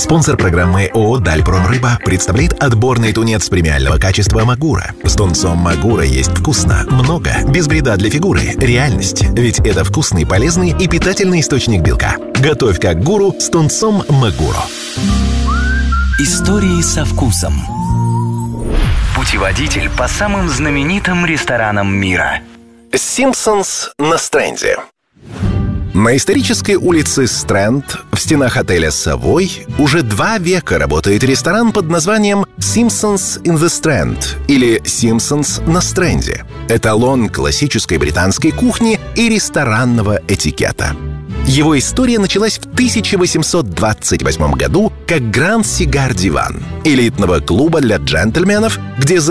Спонсор программы ООО «Дальпромрыба» представляет отборный тунец премиального качества «Магура». С тунцом «Магура» есть вкусно, много, без вреда для фигуры. Реальность. Ведь это вкусный, полезный и питательный источник белка. Готовь как гуру с тунцом «Магуро». Истории со вкусом. Путеводитель по самым знаменитым ресторанам мира. «Симпсонс на Стрэнде». На исторической улице Стрэнд в стенах отеля «Совой» уже 2 века работает ресторан под названием «Simpsons in the Strand» или «Симпсонс на Стрэнде». Эталон классической британской кухни и ресторанного этикета. Его история началась в 1828 году как Гранд Сигар Диван, элитного клуба для джентльменов, где